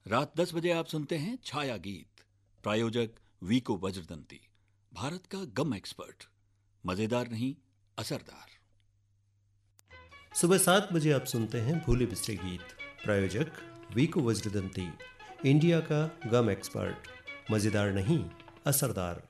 रात 10 बजे आप सुनते हैं छाया गीत। प्रायोजक वीको वज्रदंती, भारत का गम एक्सपर्ट। मजेदार नहीं, असरदार। सुबह 7 बजे आप सुनते हैं भूले बिसरे गीत। प्रायोजक वीको वज्रदंती, इंडिया का गम एक्सपर्ट। मज़ेदार नहीं, असरदार।